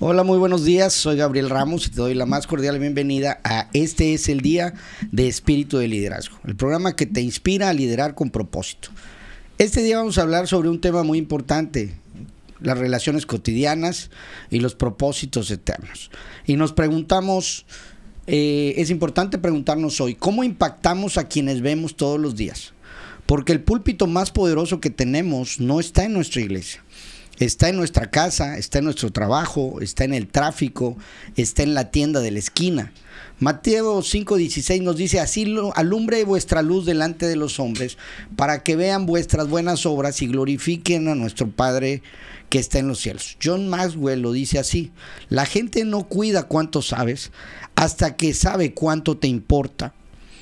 Hola, muy buenos días, soy Gabriel Ramos y te doy la más cordial bienvenida a Este es el Día de Espíritu de Liderazgo, el programa que te inspira a liderar con propósito. Este día vamos a hablar sobre un tema muy importante, las relaciones cotidianas y los propósitos eternos. Y nos preguntamos, es importante preguntarnos hoy, ¿cómo impactamos a quienes vemos todos los días? Porque el púlpito más poderoso que tenemos no está en nuestra iglesia. Está en nuestra casa, está en nuestro trabajo, está en el tráfico, está en la tienda de la esquina. Mateo 5:16 nos dice: así alumbre vuestra luz delante de los hombres, para que vean vuestras buenas obras y glorifiquen a nuestro Padre que está en los cielos. John Maxwell lo dice así: la gente no cuida cuánto sabes hasta que sabe cuánto te importa.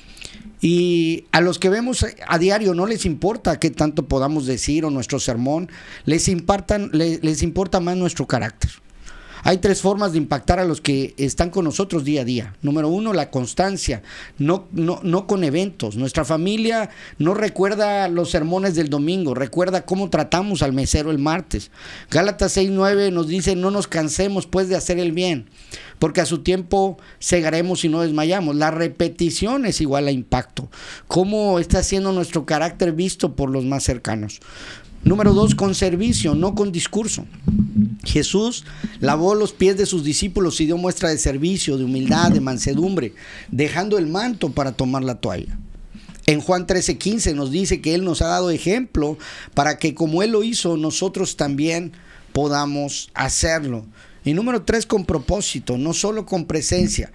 Y a los que vemos a diario no les importa qué tanto podamos decir o nuestro sermón, les importa más nuestro carácter. Hay tres formas de impactar a los que están con nosotros día a día. Número uno, la constancia, no con eventos. Nuestra familia no recuerda los sermones del domingo, recuerda cómo tratamos al mesero el martes. Gálatas 6:9 nos dice: no nos cansemos pues de hacer el bien, porque a su tiempo segaremos y no desmayamos. La repetición es igual a impacto. ¿Cómo está siendo nuestro carácter visto por los más cercanos? Número 2, con servicio, no con discurso. Jesús lavó los pies de sus discípulos y dio muestra de servicio, de humildad, de mansedumbre, dejando el manto para tomar la toalla. En Juan 13:15 nos dice que Él nos ha dado ejemplo para que como Él lo hizo, nosotros también podamos hacerlo. Y número 3, con propósito, no solo con presencia.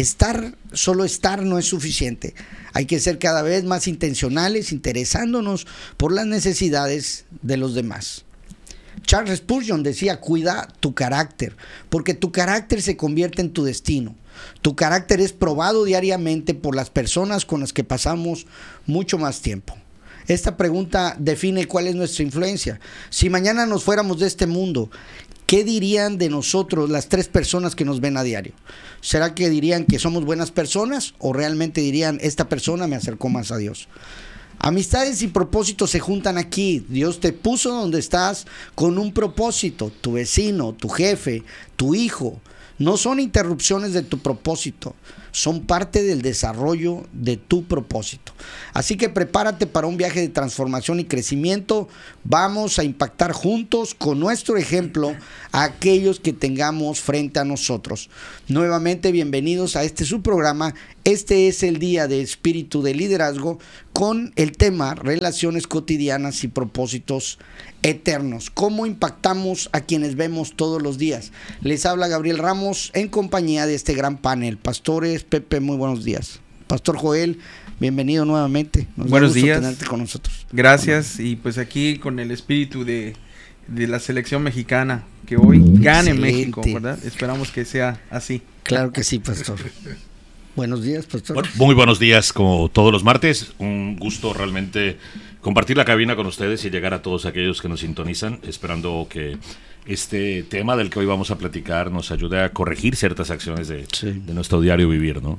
Solo estar no es suficiente. Hay que ser cada vez más intencionales, interesándonos por las necesidades de los demás. Charles Spurgeon decía: cuida tu carácter, porque tu carácter se convierte en tu destino. Tu carácter es probado diariamente por las personas con las que pasamos mucho más tiempo. Esta pregunta define cuál es nuestra influencia. Si mañana nos fuéramos de este mundo, ¿qué dirían de nosotros las tres personas que nos ven a diario? ¿Será que dirían que somos buenas personas o realmente dirían: esta persona me acercó más a Dios? Amistades y propósitos se juntan aquí. Dios te puso donde estás con un propósito. Tu vecino, tu jefe, tu hijo, no son interrupciones de tu propósito, son parte del desarrollo de tu propósito. Así que prepárate para un viaje de transformación y crecimiento. Vamos a impactar juntos con nuestro ejemplo a aquellos que tengamos frente a nosotros. Nuevamente, bienvenidos a este su programa. Este es el Día de Espíritu de Liderazgo, con el tema Relaciones cotidianas y propósitos eternos. ¿Cómo impactamos a quienes vemos todos los días? Les habla Gabriel Ramos en compañía de este gran panel. Pastores, Pepe, muy buenos días. Pastor Joel, bienvenido nuevamente. Buenos días. Tenerte con nosotros. Gracias. Y pues aquí con el espíritu de la selección mexicana, que hoy gane México, ¿verdad? Esperamos que sea así. Claro que sí, pastor. Buenos días, pastor. Bueno, muy buenos días, como todos los martes. Un gusto realmente compartir la cabina con ustedes y llegar a todos aquellos que nos sintonizan, esperando que este tema del que hoy vamos a platicar nos ayude a corregir ciertas acciones de nuestro diario vivir, ¿no?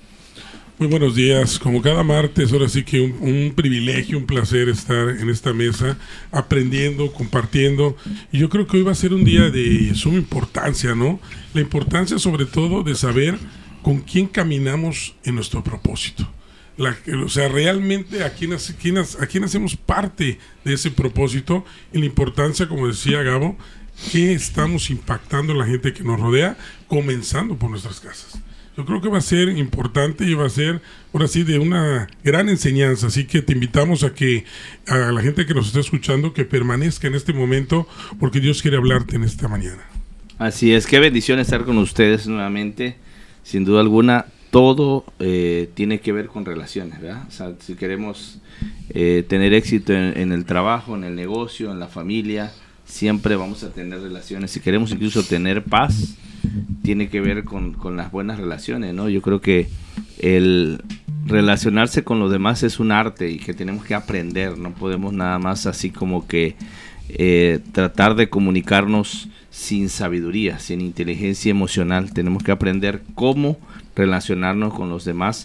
Muy buenos días. Como cada martes, ahora sí que un privilegio, un placer estar en esta mesa aprendiendo, compartiendo. Y yo creo que hoy va a ser un día de suma importancia, ¿no? La importancia sobre todo de saber con quién caminamos en nuestro propósito. O sea, realmente a quién hacemos parte de ese propósito, y la importancia, como decía Gabo, que estamos impactando en la gente que nos rodea, comenzando por nuestras casas. Yo creo que va a ser importante y va a ser, ahora sí, de una gran enseñanza. Así que te invitamos a la gente que nos está escuchando, que permanezca en este momento, porque Dios quiere hablarte en esta mañana. Así es, qué bendición estar con ustedes nuevamente. Sin duda alguna, todo tiene que ver con relaciones, ¿verdad? O sea, si queremos tener éxito en el trabajo, en el negocio, en la familia, siempre vamos a tener relaciones. Si queremos incluso tener paz, tiene que ver con las buenas relaciones, ¿no? Yo creo que el relacionarse con los demás es un arte y que tenemos que aprender. No podemos nada más así como que tratar de comunicarnos sin sabiduría, sin inteligencia emocional. Tenemos que aprender cómo relacionarnos con los demás,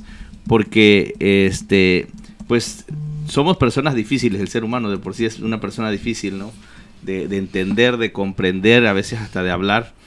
porque pues somos personas difíciles. El ser humano de por sí es una persona difícil, ¿no? De entender, de comprender, a veces hasta de hablar.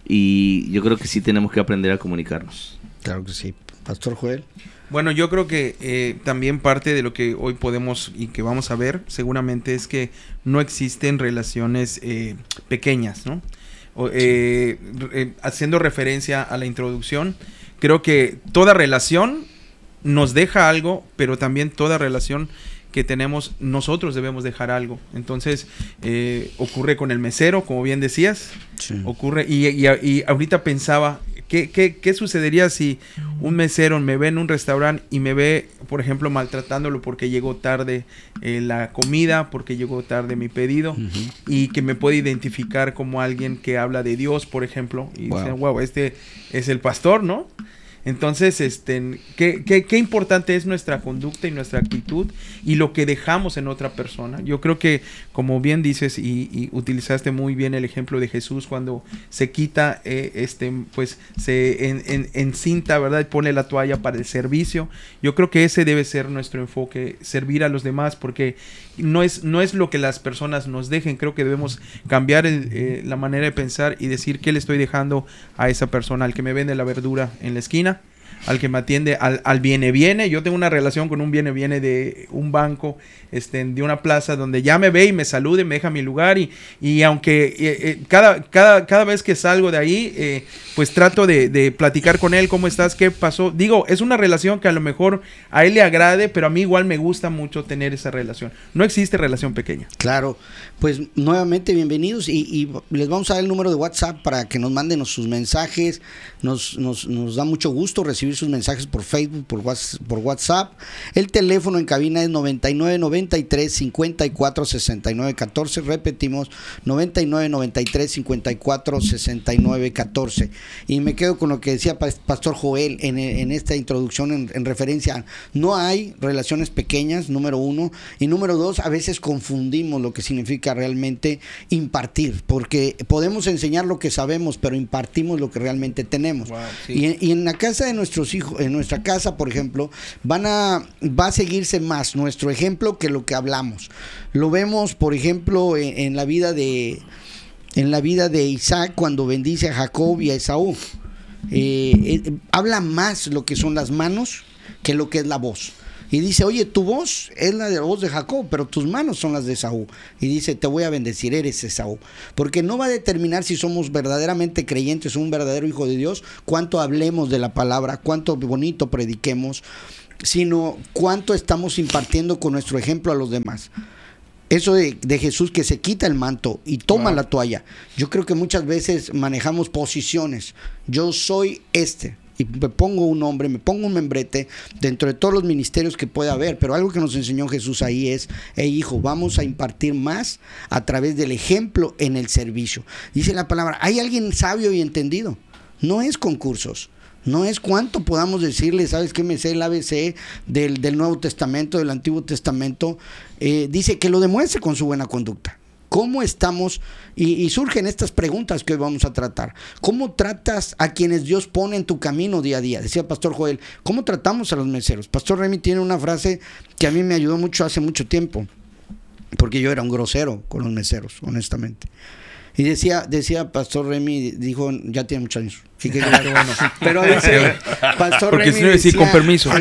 y yo creo que sí tenemos que aprender a comunicarnos. Claro que sí. Pastor Joel. Bueno, yo creo que también parte de lo que hoy podemos y que vamos a ver seguramente es que no existen relaciones pequeñas, ¿no? Haciendo referencia a la introducción, creo que toda relación nos deja algo, pero también toda relación que tenemos, nosotros debemos dejar algo. Entonces, ocurre con el mesero, como bien decías, sí. Ocurre, y ahorita pensaba, ¿qué sucedería si un mesero me ve en un restaurante y me ve, por ejemplo, maltratándolo porque llegó tarde la comida, porque llegó tarde mi pedido, y que me puede identificar como alguien que habla de Dios, por ejemplo, y dicen, wow, este es el pastor, ¿no? Entonces, qué importante es nuestra conducta y nuestra actitud y lo que dejamos en otra persona. Yo creo que, como bien dices y utilizaste muy bien el ejemplo de Jesús cuando se quita, pues se encinta, ¿verdad? Y pone la toalla para el servicio. Yo creo que ese debe ser nuestro enfoque, servir a los demás, porque no es lo que las personas nos dejen. Creo que debemos cambiar la manera de pensar y decir qué le estoy dejando a esa persona, al que me vende la verdura en la esquina, al que me atiende, al viene. Yo tengo una relación con un viene de un banco, de una plaza donde ya me ve y me saluda y me deja mi lugar, y aunque cada vez que salgo de ahí, pues trato de platicar con él, ¿cómo estás? ¿Qué pasó? Digo, es una relación que a lo mejor a él le agrade, pero a mí igual me gusta mucho tener esa relación. No existe relación pequeña. Claro, pues nuevamente bienvenidos y les vamos a dar el número de WhatsApp para que nos manden sus mensajes. Nos da mucho gusto recibir sus mensajes por Facebook, por WhatsApp. El teléfono en cabina es 9993-546914. Repetimos, 9993-546914. Y me quedo con lo que decía Pastor Joel en esta introducción en referencia a no hay relaciones pequeñas, número uno. Y número dos, a veces confundimos lo que significa realmente impartir, porque podemos enseñar lo que sabemos, pero impartimos lo que realmente tenemos. Wow, sí. Y en la casa de nuestros hijos, en nuestra casa, por ejemplo, va a seguirse más nuestro ejemplo que lo que hablamos. Lo vemos, por ejemplo, en la vida de Isaac cuando bendice a Jacob y a Esaú. Habla más lo que son las manos que lo que es la voz. Y dice, oye, tu voz es la de voz de Jacob, pero tus manos son las de Esaú. Y dice, te voy a bendecir, eres Esaú. Porque no va a determinar si somos verdaderamente creyentes, un verdadero hijo de Dios, cuánto hablemos de la palabra, cuánto bonito prediquemos, sino cuánto estamos impartiendo con nuestro ejemplo a los demás. Eso de Jesús que se quita el manto y toma la toalla. Yo creo que muchas veces manejamos posiciones. Yo soy y me pongo un nombre, me pongo un membrete dentro de todos los ministerios que pueda haber, pero algo que nos enseñó Jesús ahí es, hijo, vamos a impartir más a través del ejemplo en el servicio. Dice la palabra, hay alguien sabio y entendido, no es concursos, no es cuánto podamos decirle, ¿sabes qué? Me sé el ABC del Nuevo Testamento, del Antiguo Testamento, dice que lo demuestre con su buena conducta. ¿Cómo estamos? Y surgen estas preguntas que hoy vamos a tratar. ¿Cómo tratas a quienes Dios pone en tu camino día a día? Decía Pastor Joel, ¿cómo tratamos a los meseros? Pastor Remy tiene una frase que a mí me ayudó mucho hace mucho tiempo, porque yo era un grosero con los meseros, honestamente. Y decía Pastor Remy, dijo, ya tiene muchos años. Sí que claro, bueno. Pero dice, Pastor porque Remy si no decía, con permiso.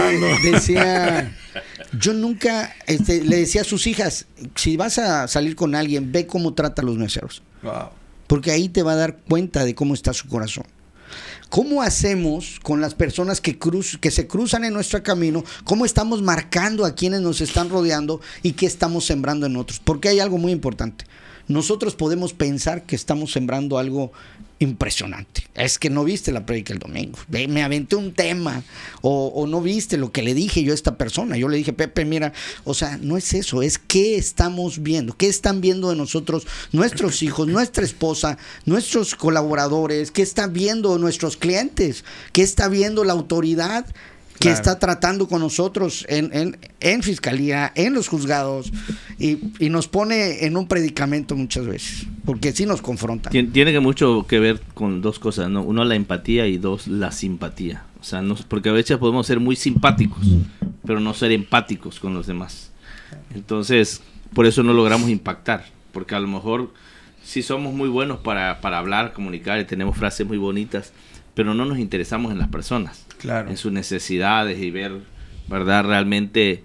Decía, yo nunca, le decía a sus hijas, si vas a salir con alguien, ve cómo trata a los meseros. Wow. Porque ahí te va a dar cuenta de cómo está su corazón. ¿Cómo hacemos con las personas que se cruzan en nuestro camino? ¿Cómo estamos marcando a quienes nos están rodeando y qué estamos sembrando en otros? Porque hay algo muy importante. Nosotros podemos pensar que estamos sembrando algo impresionante. Es que no viste la prédica el domingo. Me aventé un tema. O no viste lo que le dije yo a esta persona. Yo le dije, Pepe, mira, o sea, no es eso. Es qué estamos viendo. ¿Qué están viendo de nosotros nuestros hijos, nuestra esposa, nuestros colaboradores? ¿Qué están viendo nuestros clientes? ¿Qué está viendo la autoridad que está tratando con nosotros en fiscalía, en los juzgados, y nos pone en un predicamento muchas veces, porque sí nos confronta? Tiene mucho que ver con dos cosas, ¿no? Uno, la empatía, y dos, la simpatía. O sea, porque a veces podemos ser muy simpáticos, pero no ser empáticos con los demás. Entonces, por eso no logramos impactar, porque a lo mejor sí somos muy buenos para hablar, comunicar y tenemos frases muy bonitas, pero no nos interesamos en las personas, Claro. en sus necesidades y ver, ¿verdad? Realmente,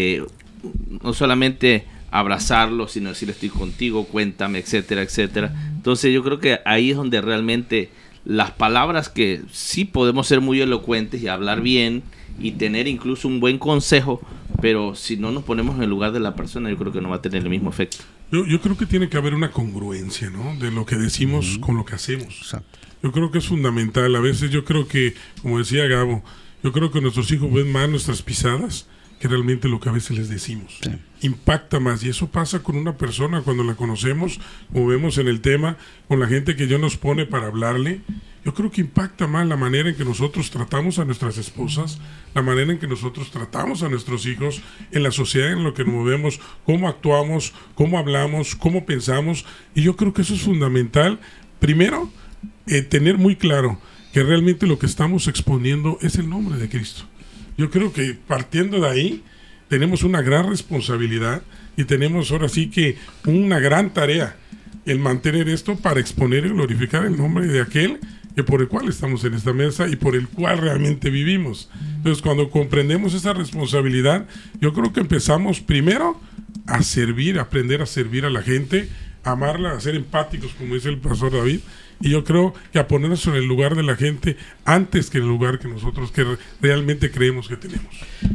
no solamente abrazarlos, sino decirle estoy contigo, cuéntame, etcétera, etcétera. Entonces yo creo que ahí es donde realmente las palabras, que sí podemos ser muy elocuentes y hablar bien y tener incluso un buen consejo, pero si no nos ponemos en el lugar de la persona, yo creo que no va a tener el mismo efecto. Yo creo que tiene que haber una congruencia, ¿no? De lo que decimos con lo que hacemos. Exacto. Yo creo que es fundamental. A veces yo creo que, como decía Gabo, yo creo que nuestros hijos ven más nuestras pisadas que realmente lo que a veces les decimos. Sí. Impacta más, y eso pasa con una persona cuando la conocemos, como vemos en el tema, con la gente que Dios nos pone para hablarle. Yo creo que impacta más la manera en que nosotros tratamos a nuestras esposas, la manera en que nosotros tratamos a nuestros hijos, en la sociedad en la que nos movemos, cómo actuamos, cómo hablamos, cómo pensamos. Y yo creo que eso es fundamental. Primero, tener muy claro que realmente lo que estamos exponiendo es el nombre de Cristo. Yo creo que partiendo de ahí tenemos una gran responsabilidad y tenemos ahora sí que una gran tarea el mantener esto para exponer y glorificar el nombre de aquel que por el cual estamos en esta mesa y por el cual realmente vivimos. Entonces, cuando comprendemos esa responsabilidad, yo creo que empezamos primero a servir, a aprender a servir a la gente, a amarla, a ser empáticos, como dice el pastor David, y yo creo que a ponernos en el lugar de la gente antes que en el lugar que nosotros que realmente creemos que tenemos.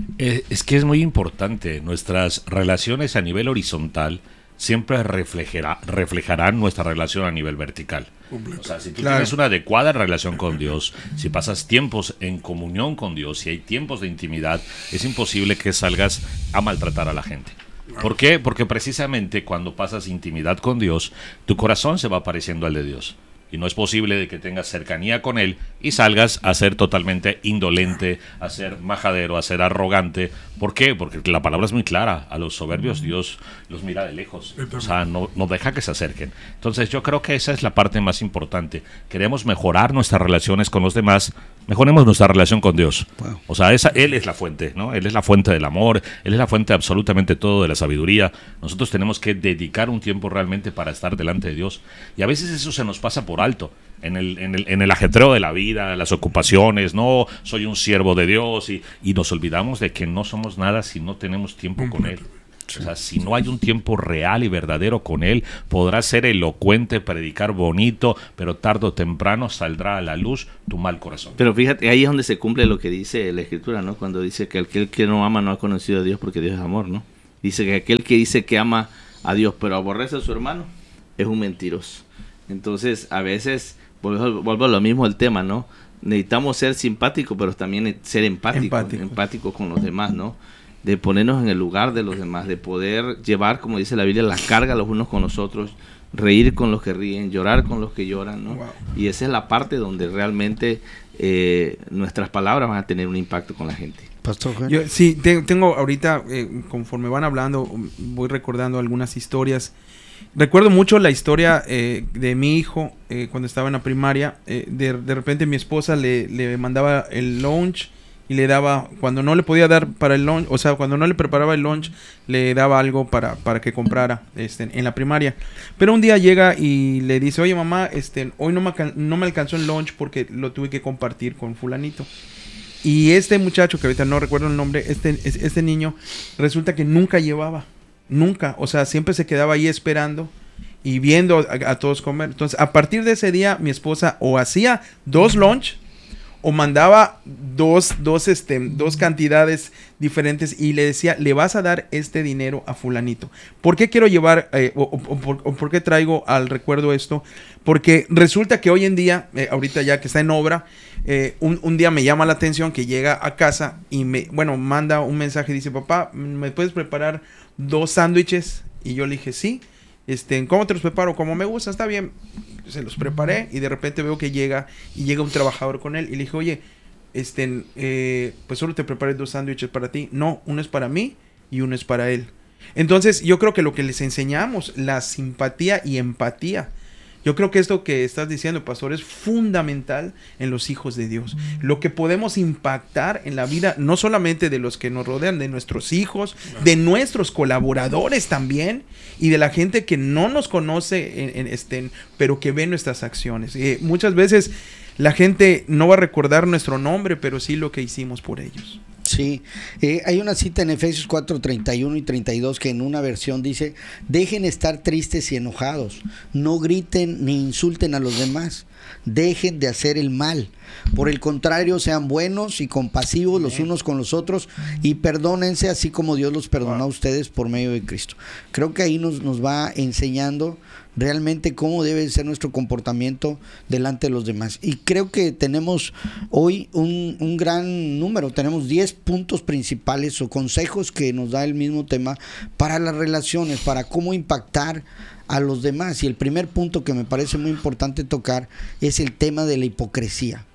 Es que es muy importante. Nuestras relaciones a nivel horizontal siempre reflejarán nuestra relación a nivel vertical. O sea, si tú tienes una adecuada relación con Dios, si pasas tiempos en comunión con Dios, si hay tiempos de intimidad, es imposible que salgas a maltratar a la gente. ¿Por qué? Porque precisamente cuando pasas intimidad con Dios, tu corazón se va pareciendo al de Dios. Y no es posible de que tengas cercanía con Él y salgas a ser totalmente indolente, a ser majadero, a ser arrogante. ¿Por qué? Porque la palabra es muy clara. A los soberbios Dios los mira de lejos. O sea, no deja que se acerquen. Entonces yo creo que esa es la parte más importante. Queremos mejorar nuestras relaciones con los demás, mejoremos nuestra relación con Dios. Wow. O sea, Él es la fuente, ¿no? Él es la fuente del amor, Él es la fuente de absolutamente todo, de la sabiduría. Nosotros tenemos que dedicar un tiempo realmente para estar delante de Dios. Y a veces eso se nos pasa por alto en el ajetreo de la vida, las ocupaciones. No, soy un siervo de Dios y nos olvidamos de que no somos nada si no tenemos tiempo con Él. O sea, si no hay un tiempo real y verdadero con Él, podrás ser elocuente, predicar bonito, pero tarde o temprano saldrá a la luz tu mal corazón. Pero fíjate, ahí es donde se cumple lo que dice la Escritura, ¿no? Cuando dice que aquel que no ama no ha conocido a Dios, porque Dios es amor, ¿no? Dice que aquel que dice que ama a Dios pero aborrece a su hermano es un mentiroso. Entonces, a veces, vuelvo a lo mismo el tema, ¿no? Necesitamos ser simpáticos, pero también ser empáticos con los demás, ¿no? De ponernos en el lugar de los demás, de poder llevar, como dice la Biblia, la carga los unos con los otros, reír con los que ríen, llorar con los que lloran, ¿no? Wow. Y esa es la parte donde realmente nuestras palabras van a tener un impacto con la gente. Pastor, yo sí tengo ahorita, conforme van hablando, voy recordando algunas historias. Recuerdo mucho la historia de mi hijo cuando estaba en la primaria. De repente mi esposa le mandaba el lunch y le daba, cuando no le podía dar para el lunch, o sea, cuando no le preparaba el lunch, le daba algo para que comprara en la primaria. Pero un día llega y le dice, oye mamá, hoy no me alcanzó el lunch porque lo tuve que compartir con fulanito. Y este muchacho, que ahorita no recuerdo el nombre, este niño, resulta que nunca llevaba. Nunca, o sea, siempre se quedaba ahí esperando y viendo a todos comer. Entonces, a partir de ese día, mi esposa o hacía 2 lunch o mandaba dos cantidades diferentes y le decía, le vas a dar este dinero a fulanito. ¿Por qué quiero llevar o por qué traigo al recuerdo esto? Porque resulta que hoy en día, ahorita ya que está en obra, un día me llama la atención que llega a casa y manda un mensaje y dice, papá, ¿me puedes preparar 2 sándwiches? Y yo le dije, sí. ¿Cómo te los preparo? Como me gusta, está bien. Se los preparé y de repente veo que llega un trabajador con él y le dije, oye, pues solo te preparé 2 sándwiches para ti. No, uno es para mí y uno es para él. Entonces yo creo que lo que les enseñamos, la simpatía y empatía, Yo creo que esto que estás diciendo, pastor, es fundamental en los hijos de Dios. Lo que podemos impactar en la vida, no solamente de los que nos rodean, de nuestros hijos, de nuestros colaboradores también, y de la gente que no nos conoce, pero que ve nuestras acciones. Muchas veces la gente no va a recordar nuestro nombre, pero sí lo que hicimos por ellos. Sí, hay una cita en Efesios 4, 31 y 32 que en una versión dice: dejen estar tristes y enojados, no griten ni insulten a los demás, dejen de hacer el mal, por el contrario sean buenos y compasivos los unos con los otros y perdónense así como Dios los perdonó a ustedes por medio de Cristo. Creo que ahí nos va enseñando realmente cómo debe ser nuestro comportamiento delante de los demás. Y creo que tenemos hoy un gran número, tenemos 10 puntos principales o consejos que nos da el mismo tema para las relaciones, para cómo impactar a los demás. Y el primer punto que me parece muy importante tocar es el tema de la hipocresía.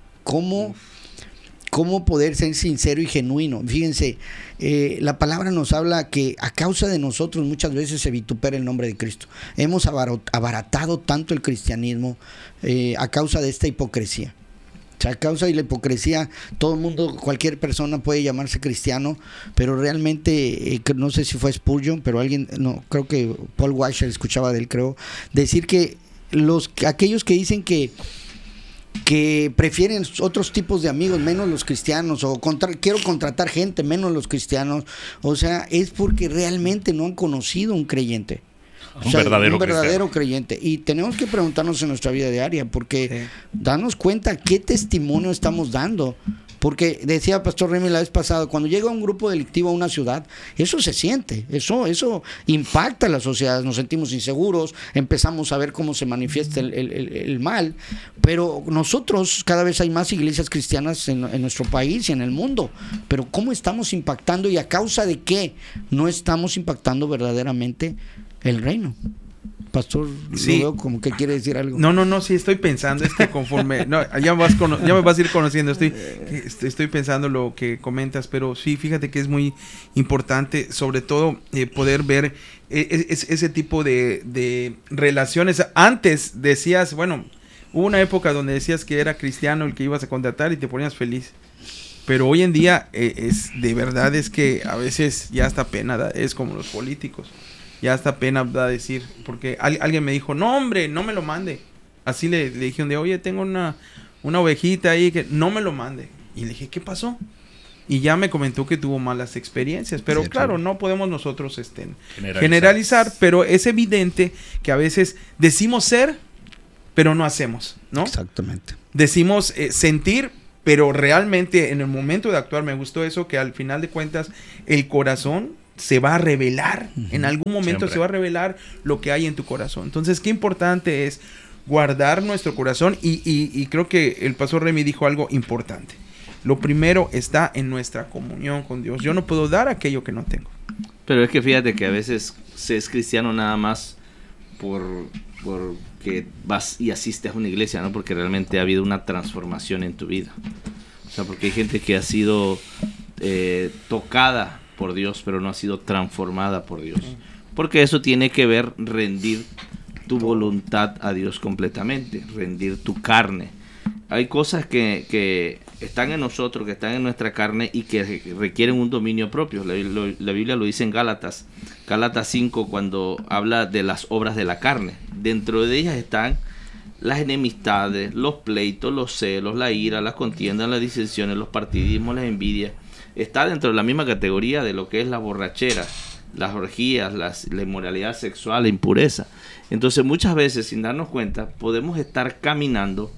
¿Cómo poder ser sincero y genuino? Fíjense, la palabra nos habla que a causa de nosotros muchas veces se vitupera el nombre de Cristo. Hemos abaratado tanto el cristianismo a causa de esta hipocresía. O sea, a causa de la hipocresía, todo el mundo, cualquier persona puede llamarse cristiano, pero realmente, no sé si fue Spurgeon, pero creo que Paul Washer escuchaba de él, creo, decir que aquellos que dicen que prefieren otros tipos de amigos menos los cristianos, o quiero contratar gente menos los cristianos, o sea, es porque realmente no han conocido un creyente. Un verdadero creyente. Y tenemos que preguntarnos en nuestra vida diaria, porque darnos cuenta qué testimonio estamos dando. Porque decía Pastor Remy la vez pasada, cuando llega un grupo delictivo a una ciudad, eso se siente, eso impacta a la sociedad, nos sentimos inseguros, empezamos a ver cómo se manifiesta el mal, pero nosotros, cada vez hay más iglesias cristianas en nuestro país y en el mundo, pero ¿cómo estamos impactando y a causa de qué no estamos impactando verdaderamente el reino? Pastor, sí. Lo veo como que quiere decir algo. No, sí estoy pensando, conforme, ya me vas a ir conociendo, estoy pensando lo que comentas, pero sí, fíjate que es muy importante, sobre todo, poder ver ese tipo de relaciones. Antes decías, bueno, hubo una época donde decías que era cristiano el que ibas a contratar y te ponías feliz. Pero hoy en día, de verdad es que a veces ya hasta pena es como los políticos. Ya hasta pena da decir, porque alguien me dijo, no hombre, no me lo mande. Así le dije un día, oye, tengo una ovejita ahí que no me lo mande. Y le dije, ¿qué pasó? Y ya me comentó que tuvo malas experiencias. Pero sí, claro, no podemos nosotros generalizar, pero es evidente que a veces decimos ser, pero no hacemos, ¿no? Exactamente. Decimos sentir, pero realmente en el momento de actuar, me gustó eso, que al final de cuentas el corazón se va a revelar, en algún momento se va a revelar lo que hay en tu corazón. Entonces, qué importante es guardar nuestro corazón y creo que el pastor Remy dijo algo importante. Lo primero está en nuestra comunión con Dios. Yo no puedo dar aquello que no tengo. Pero es que fíjate que a veces se es cristiano nada más porque vas y asistes a una iglesia, ¿no? Porque realmente ha habido una transformación en tu vida. O sea, porque hay gente que ha sido tocada por Dios, pero no ha sido transformada por Dios. Porque eso tiene que ver rendir tu voluntad a Dios completamente, rendir tu carne. Hay cosas que están en nosotros, que están en nuestra carne y que requieren un dominio propio. La Biblia lo dice en Gálatas 5, cuando habla de las obras de la carne. Dentro de ellas están las enemistades, los pleitos, los celos, la ira, las contiendas, las disensiones, los partidismos, las envidias. Está dentro de la misma categoría de lo que es la borrachera, las orgías, la inmoralidad sexual, la impureza. Entonces muchas veces, sin darnos cuenta, podemos estar caminando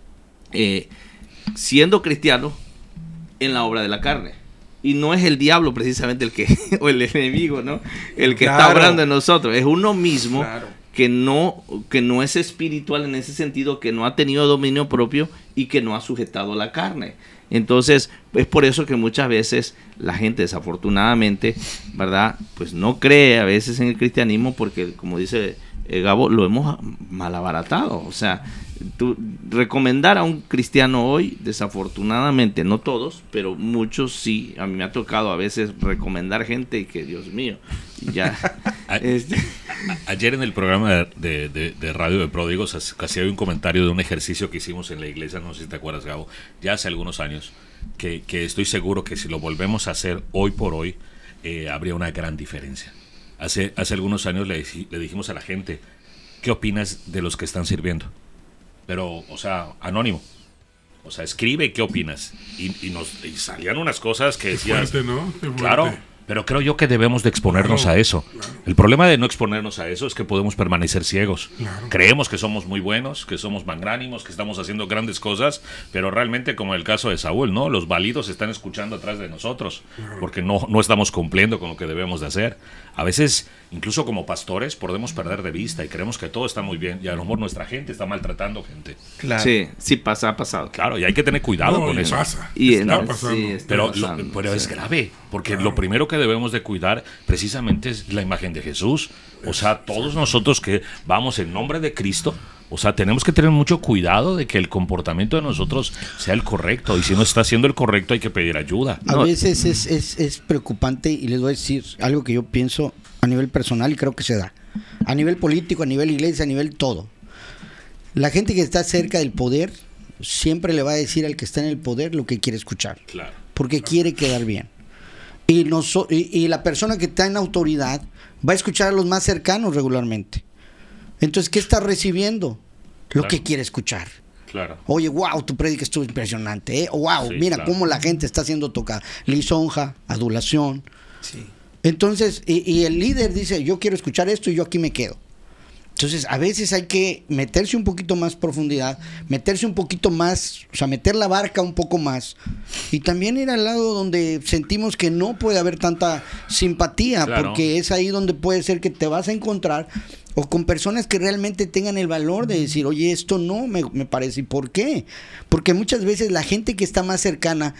siendo cristianos en la obra de la carne. Y no es el diablo precisamente o el enemigo, ¿no? El que está obrando en nosotros. Es uno mismo que no es espiritual en ese sentido, que no ha tenido dominio propio y que no ha sujetado la carne. Entonces, es por eso que muchas veces la gente, desafortunadamente, ¿verdad? Pues no cree a veces en el cristianismo porque, como dice Gabo, lo hemos malabaratado. O sea, recomendar a un cristiano hoy, desafortunadamente, no todos, pero muchos sí. A mí me ha tocado a veces recomendar gente y que, Dios mío, ya... Ayer en el programa de Radio de Pródigos casi había un comentario de un ejercicio que hicimos en la iglesia, no sé si te acuerdas, Gabo, ya hace algunos años, que estoy seguro que si lo volvemos a hacer hoy por hoy, habría una gran diferencia. Hace algunos años le dijimos a la gente, ¿qué opinas de los que están sirviendo? Pero, o sea, anónimo. O sea, escribe qué opinas. Y salían unas cosas que decías... Qué fuerte, ¿no? Qué fuerte. Claro, pero creo yo que debemos de exponernos Claro, a eso. claro. El problema de no exponernos a eso es que podemos permanecer ciegos. Claro. Creemos que somos muy buenos, que somos magnánimos, que estamos haciendo grandes cosas, pero realmente, como el caso de Saúl, ¿no? Los válidos están escuchando atrás de nosotros, porque no estamos cumpliendo con lo que debemos de hacer. A veces, incluso como pastores, podemos perder de vista y creemos que todo está muy bien, y a lo mejor nuestra gente está maltratando gente. Claro. Sí, pasa, ha pasado. Claro, y hay que tener cuidado No, con y eso. pasa. Y Está pasando. sí, está Pero, pasando, pero es sí. grave, porque lo primero que debemos de cuidar precisamente es la imagen de Jesús. O sea, todos nosotros que vamos en nombre de Cristo, o sea, tenemos que tener mucho cuidado de que el comportamiento de nosotros sea el correcto. Y si no está siendo el correcto, hay que pedir ayuda. A veces es preocupante, y les voy a decir algo que yo pienso a nivel personal y creo que se da. A nivel político, a nivel iglesia, a nivel todo. La gente que está cerca del poder siempre le va a decir al que está en el poder lo que quiere escuchar. Claro. Porque quiere quedar bien. Y la persona que está en autoridad va a escuchar a los más cercanos regularmente. Entonces, ¿qué está recibiendo? Lo Claro. que quiere escuchar. Claro. Oye, wow, tu prédica estuvo impresionante, ¿eh? Wow, Sí, mira claro. cómo la gente está siendo tocada. Lisonja, adulación. Sí. Entonces, y el líder dice, yo quiero escuchar esto y yo aquí me quedo. Entonces, a veces hay que meterse un poquito más profundidad, meterse un poquito más, o sea, meter la barca un poco más. Y también ir al lado donde sentimos que no puede haber tanta simpatía, Claro. porque es ahí donde puede ser que te vas a encontrar o con personas que realmente tengan el valor de decir, oye, esto no me parece. ¿Y por qué? Porque muchas veces la gente que está más cercana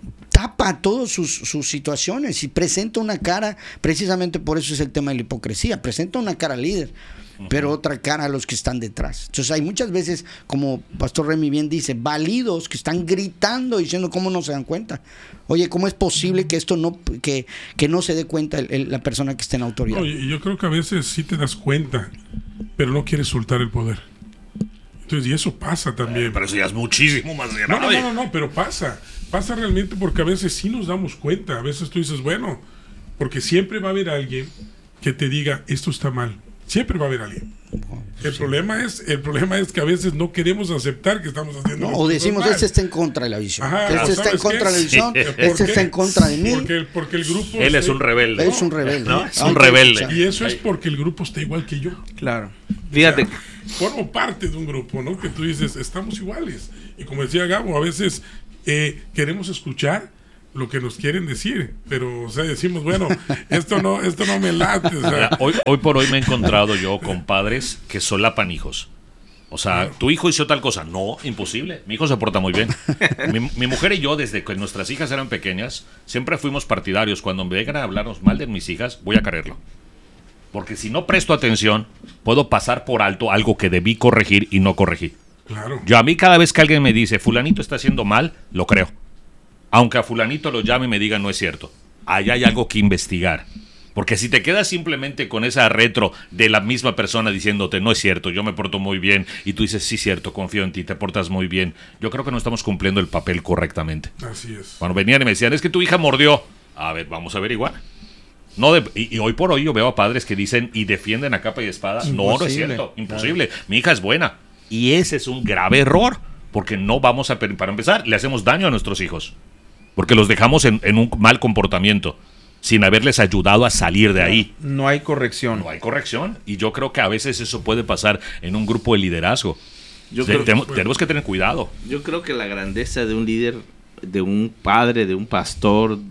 tapa todas sus situaciones y presenta una cara, precisamente por eso es el tema de la hipocresía, presenta una cara líder, pero otra cara a los que están detrás. Entonces hay muchas veces, como Pastor Remy bien dice, válidos que están gritando, diciendo cómo no se dan cuenta. Oye, ¿cómo es posible que esto no, que no se dé cuenta la persona que está en autoridad? No, y yo creo que a veces sí te das cuenta, pero no quieres soltar el poder. Entonces, y eso pasa también. Pero eso ya es muchísimo más No, grave. pero pasa. Pasa realmente porque a veces sí nos damos cuenta. A veces tú dices, bueno, porque siempre va a haber alguien que te diga, esto está mal. Siempre va a haber alguien. El problema es que a veces no queremos aceptar que estamos haciendo No, las o cosas decimos, mal. este está en contra de la visión. Ajá, Este está en ¿sabes contra qué? de la visión. Sí. Este ¿Por está qué? en contra de mí. Porque el grupo... Él es un rebelde. Es un rebelde. ¿No? Es Hay un que rebelde. escuchar. Y eso es porque el grupo está igual que yo. Claro. Fíjate, O sea, formo parte de un grupo, ¿no? Que tú dices, estamos iguales. Y como decía Gabo, a veces queremos escuchar lo que nos quieren decir, pero o sea, decimos, bueno, esto no me late. O sea, Mira, hoy por hoy me he encontrado yo con padres que solapan hijos. O sea, tu hijo hizo tal cosa. No, imposible. Mi hijo se porta muy bien. Mi mujer y yo, desde que nuestras hijas eran pequeñas, siempre fuimos partidarios. Cuando me vengan a hablarnos mal de mis hijas, voy a quererlo. Porque si no presto atención, puedo pasar por alto algo que debí corregir y no corregí. claro. Yo a mí cada vez que alguien me dice, fulanito está haciendo mal, lo creo. Aunque a fulanito lo llame y me diga, no es cierto. Ahí hay algo que investigar. Porque si te quedas simplemente con esa retro de la misma persona diciéndote, no es cierto, yo me porto muy bien, y tú dices, sí, cierto, confío en ti, te portas muy bien, yo creo que no estamos cumpliendo el papel correctamente. Así es. Cuando venían y me decían, es que tu hija mordió. A ver, vamos a averiguar. No y hoy por hoy yo veo a padres que dicen y defienden a capa y espada. No es Imposible. cierto, imposible. Mi hija es buena. Y ese es un grave error, porque no vamos a... Para empezar, le hacemos daño a nuestros hijos. Porque los dejamos en un mal comportamiento, sin haberles ayudado a salir de ahí. No hay corrección. No hay corrección. Y yo creo que a veces eso puede pasar en un grupo de liderazgo. Tenemos que tener cuidado. yo creo que la grandeza de un líder, de un padre, de un pastor,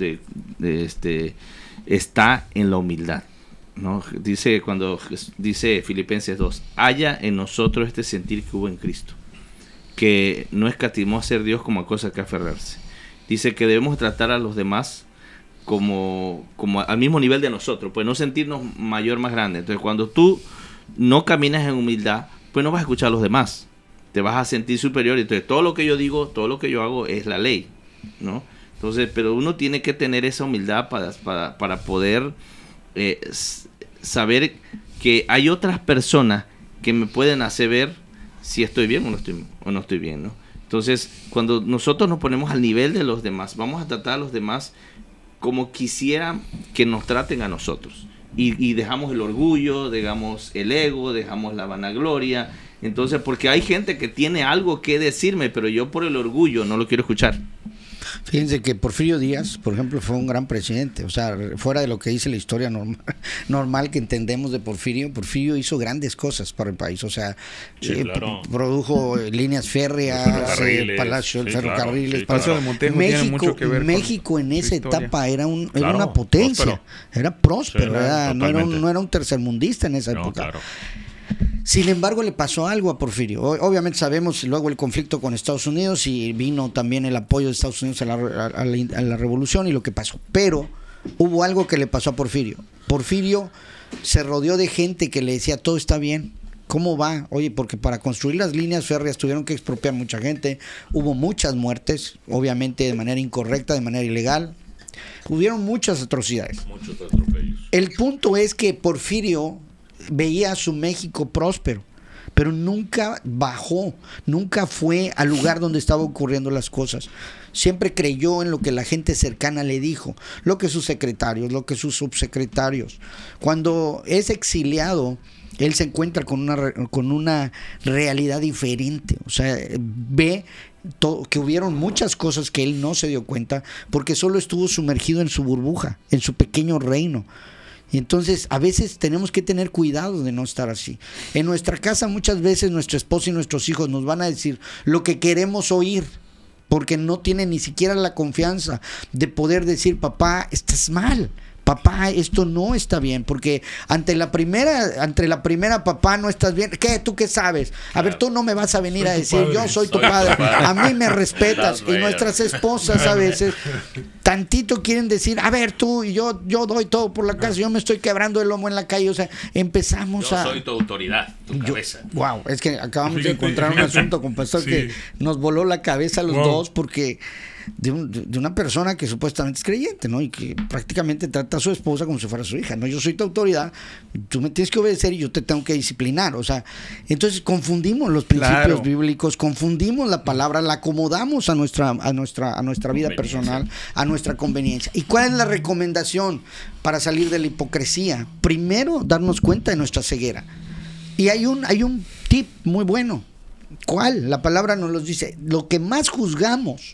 está en la humildad, ¿no? Dice dice Filipenses 2, haya en nosotros este sentir que hubo en Cristo, que no escatimó a ser Dios como a cosa que aferrarse. Dice que debemos tratar a los demás como al mismo nivel de nosotros, pues no sentirnos mayor, más grande. Entonces, cuando tú no caminas en humildad, pues no vas a escuchar a los demás, te vas a sentir superior. Entonces, todo lo que yo digo, todo lo que yo hago es la ley, ¿no? Entonces, pero uno tiene que tener esa humildad para poder saber que hay otras personas que me pueden hacer ver si estoy bien o no estoy bien, ¿no? Entonces, cuando nosotros nos ponemos al nivel de los demás, vamos a tratar a los demás como quisieran que nos traten a nosotros. Y dejamos el orgullo, dejamos el ego, dejamos la vanagloria. Entonces, porque hay gente que tiene algo que decirme, pero yo por el orgullo no lo quiero escuchar. Fíjense que Porfirio Díaz, por ejemplo, fue un gran presidente. O sea, fuera de lo que dice la historia normal que entendemos de Porfirio hizo grandes cosas para el país. O sea, claro. Produjo líneas férreas, ferrocarriles. Palacio de Montejo tiene mucho que ver México en esa historia. etapa era una potencia. Era próspero, no era un tercermundista en esa época. Claro. Sin embargo, le pasó algo a Porfirio. Obviamente sabemos luego el conflicto con Estados Unidos y vino también el apoyo de Estados Unidos a la revolución y lo que pasó. Pero hubo algo que le pasó a Porfirio. Porfirio se rodeó de gente que le decía, todo está bien. ¿Cómo va? Oye, porque para construir las líneas férreas tuvieron que expropiar mucha gente. Hubo muchas muertes, obviamente de manera incorrecta, de manera ilegal. Hubieron muchas atrocidades. Muchos atropellos. El punto es que Porfirio veía a su México próspero, pero nunca bajó, nunca fue al lugar donde estaban ocurriendo las cosas. Siempre creyó en lo que la gente cercana le dijo, lo que sus secretarios, lo que sus subsecretarios. Cuando es exiliado, él se encuentra con una realidad diferente. O sea, ve que hubieron muchas cosas que él no se dio cuenta porque solo estuvo sumergido en su burbuja, en su pequeño reino. Y entonces a veces tenemos que tener cuidado de no estar así. En nuestra casa muchas veces nuestra esposa y nuestros hijos nos van a decir lo que queremos oír, porque no tienen ni siquiera la confianza de poder decir, papá, estás mal. Papá, esto no está bien, porque ante la primera, papá, no estás bien. ¿Qué? ¿Tú qué sabes? A ver, tú no me vas a venir a decir, yo soy tu padre. A mí me respetas. Y nuestras esposas a veces tantito quieren decir, a ver, tú y yo doy todo por la casa, yo me estoy quebrando el lomo en la calle. O sea, empezamos Yo soy tu autoridad, tu cabeza. Wow, es que acabamos de encontrar un asunto con Pastor que nos voló la cabeza a los dos, porque de una persona que supuestamente es creyente, ¿no? Y que prácticamente trata a su esposa como si fuera su hija, ¿no? Yo soy tu autoridad, tú me tienes que obedecer y yo te tengo que disciplinar. O sea, entonces confundimos los principios bíblicos, confundimos la palabra, la acomodamos a nuestra vida personal, a nuestra conveniencia. ¿Y cuál es la recomendación para salir de la hipocresía? Primero, darnos cuenta de nuestra ceguera. Y hay un tip muy bueno. ¿Cuál? La palabra nos lo dice. Lo que más juzgamos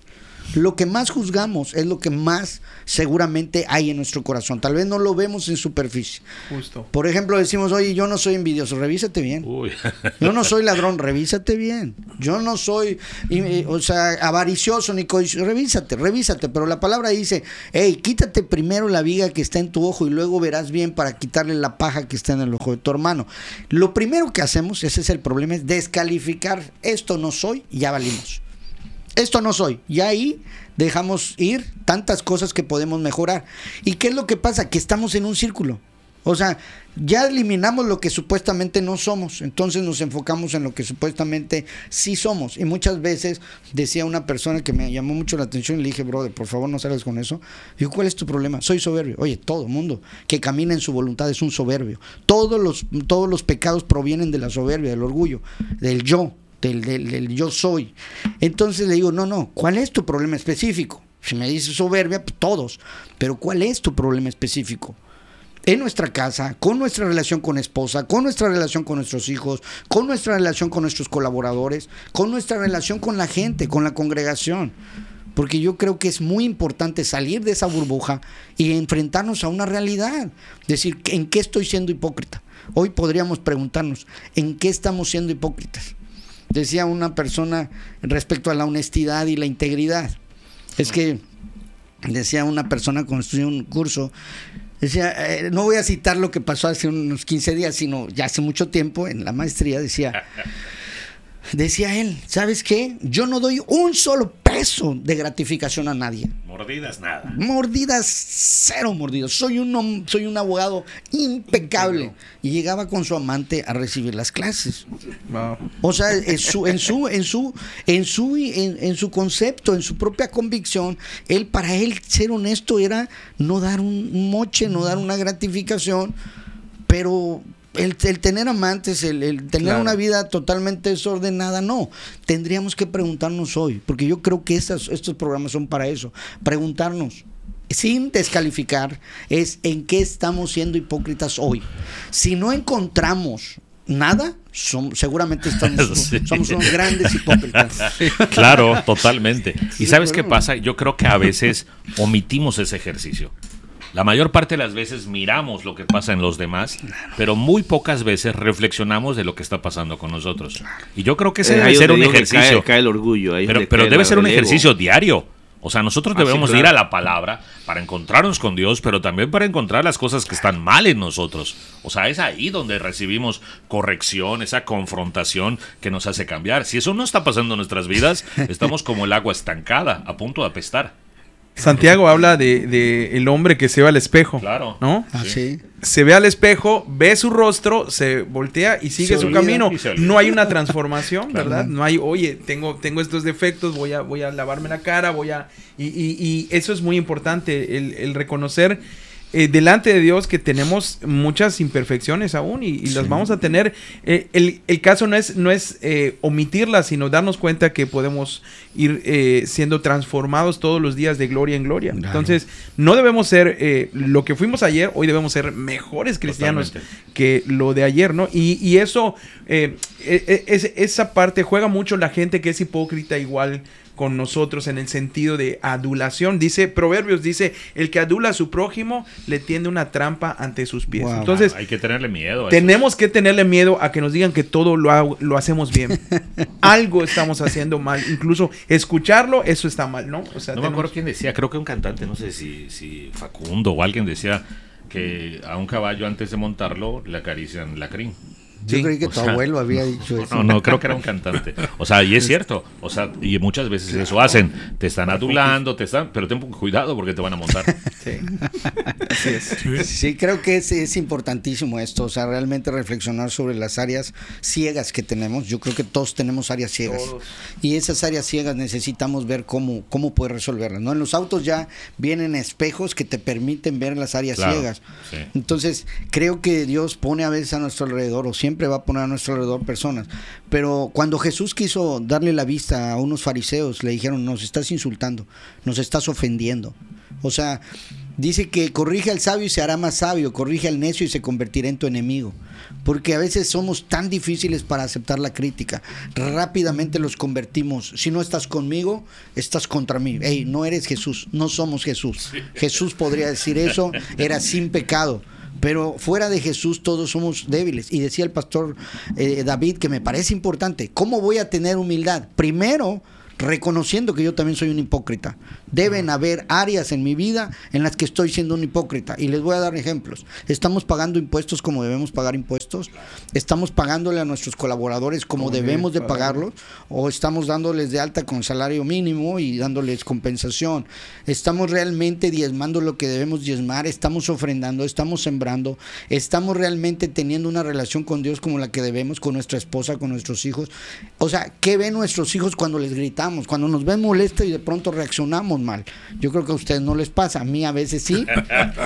es lo que más seguramente hay en nuestro corazón. Tal vez no lo vemos en superficie. Justo. Por ejemplo, decimos, oye, yo no soy envidioso, revísate bien. Uy. Yo no soy ladrón, revísate bien. Yo no soy avaricioso ni codicioso, revísate. Pero la palabra dice, hey, quítate primero la viga que está en tu ojo y luego verás bien para quitarle la paja que está en el ojo de tu hermano. Lo primero que hacemos, ese es el problema, es descalificar. Esto no soy, ya valimos. Esto no soy. Y ahí dejamos ir tantas cosas que podemos mejorar. ¿Y qué es lo que pasa? Que estamos en un círculo. O sea, ya eliminamos lo que supuestamente no somos. Entonces nos enfocamos en lo que supuestamente sí somos. Y muchas veces decía una persona que me llamó mucho la atención y le dije, brother, por favor no salgas con eso. Digo, ¿cuál es tu problema? Soy soberbio. Oye, todo mundo que camina en su voluntad es un soberbio. Todos los pecados provienen de la soberbia, del orgullo, del yo. Del yo soy. Entonces le digo, no, ¿cuál es tu problema específico? Si me dices soberbia, pues todos, pero ¿cuál es tu problema específico? En nuestra casa, con nuestra relación con esposa, con nuestra relación con nuestros hijos, con nuestra relación con nuestros colaboradores, con nuestra relación con la gente, con la congregación. Porque yo creo que es muy importante salir de esa burbuja y enfrentarnos a una realidad. Decir, ¿en qué estoy siendo hipócrita? Hoy podríamos preguntarnos, ¿en qué estamos siendo hipócritas? Decía una persona respecto a la honestidad y la integridad. Es que decía una persona cuando estudié un curso, decía, no voy a citar lo que pasó hace unos 15 días, sino ya hace mucho tiempo en la maestría, decía él, ¿sabes qué? Yo no doy un solo peso de gratificación a nadie. Mordidas, nada. Mordidas, cero mordidas. Soy un abogado impecable. Y llegaba con su amante a recibir las clases. Wow. O sea, en su concepto, en su propia convicción, para él ser honesto era no dar un moche, no dar una gratificación, pero el tener amantes, el tener Claro. una vida totalmente desordenada, no. Tendríamos que preguntarnos hoy, porque yo creo que estos programas son para eso, preguntarnos, sin descalificar, es en qué estamos siendo hipócritas hoy. Si no encontramos nada, seguramente Sí. somos unos grandes hipócritas. Claro, totalmente. ¿Y Sí, sabes qué claro. pasa? Yo creo que a veces omitimos ese ejercicio. La mayor parte de las veces miramos lo que pasa en los demás, pero muy pocas veces reflexionamos de lo que está pasando con nosotros. Y yo creo que ese debe Ahí ser donde un digo que ejercicio. cae el orgullo. Ahí es Pero donde cae debe el ser un ego. ejercicio diario. O sea, nosotros debemos sí, ir claro. a la palabra para encontrarnos con Dios, pero también para encontrar las cosas que están mal en nosotros. O sea, es ahí donde recibimos corrección, esa confrontación que nos hace cambiar. Si eso no está pasando en nuestras vidas, estamos como el agua estancada, a punto de apestar. Santiago habla de el hombre que se ve al espejo, Claro. ¿no? Así. Se ve al espejo, ve su rostro, se voltea y sigue Se su olvida camino. y se olvida. No hay una transformación, Claro. ¿verdad? No hay, oye, tengo estos defectos, voy a lavarme la cara, y eso es muy importante, el reconocer delante de Dios que tenemos muchas imperfecciones aún y las vamos a tener. El caso no es omitirlas, sino darnos cuenta que podemos ir siendo transformados todos los días de gloria en gloria. Claro. Entonces, no debemos ser lo que fuimos ayer, hoy debemos ser mejores cristianos Totalmente. que lo de ayer, ¿no? Y eso, esa parte juega mucho la gente que es hipócrita igual con nosotros en el sentido de adulación. Proverbios dice, el que adula a su prójimo le tiende una trampa ante sus pies. Wow. Entonces, Hay que tenerle miedo a eso. tenemos que tenerle miedo a que nos digan que todo lo hacemos bien. Algo estamos haciendo mal. Incluso escucharlo, eso está mal, ¿no? O sea, No me acuerdo quién decía, creo que un cantante, no sé si Facundo o alguien decía que a un caballo antes de montarlo le acarician la crin. Yo Sí. creí que O tu sea, abuelo había dicho eso. No, creo que era un cantante. O sea, y es cierto. O sea, y muchas veces eso hacen. Te están adulando, pero ten cuidado porque te van a montar. Sí. Así es. Sí, creo que es importantísimo esto, o sea, realmente reflexionar sobre las áreas ciegas que tenemos. Yo creo que todos tenemos áreas ciegas. Todos. Y esas áreas ciegas necesitamos ver cómo poder resolverlas, ¿no? En los autos ya vienen espejos que te permiten ver las áreas Claro, ciegas. sí. Entonces, creo que Dios pone a veces a nuestro alrededor, o siempre va a poner a nuestro alrededor personas. Pero cuando Jesús quiso darle la vista a unos fariseos, le dijeron, nos estás insultando, nos estás ofendiendo. O sea, dice que corrige al sabio y se hará más sabio, corrige al necio y se convertirá en tu enemigo. Porque a veces somos tan difíciles para aceptar la crítica. Rápidamente los convertimos. Si no estás conmigo, estás contra mí. Hey, no eres Jesús, no somos Jesús. Jesús podría decir eso, era sin pecado. Pero fuera de Jesús todos somos débiles. Y decía el pastor David, que me parece importante, ¿cómo voy a tener humildad? Primero, reconociendo que yo también soy un hipócrita. Deben haber áreas en mi vida en las que estoy siendo un hipócrita. Y les voy a dar ejemplos. ¿Estamos pagando impuestos como debemos pagar impuestos? ¿Estamos pagándole a nuestros colaboradores como debemos de pagarlos? ¿O estamos dándoles de alta con salario mínimo y dándoles compensación? ¿Estamos realmente diezmando lo que debemos diezmar? ¿Estamos ofrendando? ¿Estamos sembrando? ¿Estamos realmente teniendo una relación con Dios como la que debemos, con nuestra esposa, con nuestros hijos? O sea, ¿qué ven nuestros hijos cuando les gritamos? Cuando nos ven molestos y de pronto reaccionamos mal. Yo creo que a ustedes no les pasa, a mí a veces sí.